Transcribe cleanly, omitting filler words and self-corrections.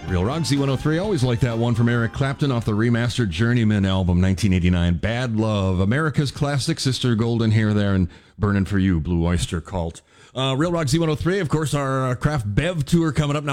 Real Rock Z103. Always like that one from Eric Clapton off the remastered Journeyman album, 1989. Bad Love. America's classic. Sister Golden Hair there and Burning for You, Blue Oyster Cult. Real Rock Z103, of course, our craft bev tour coming up now.